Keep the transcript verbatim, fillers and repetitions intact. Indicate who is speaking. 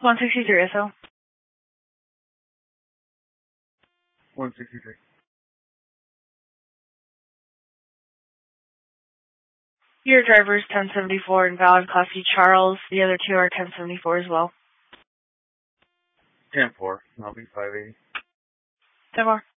Speaker 1: one sixty-three S O.
Speaker 2: one sixty-three.
Speaker 1: Your driver is ten seventy-four and valid Class C Charles. The other two are ten seventy-four as well.
Speaker 2: ten four. I'll be five eighty.
Speaker 1: ten more.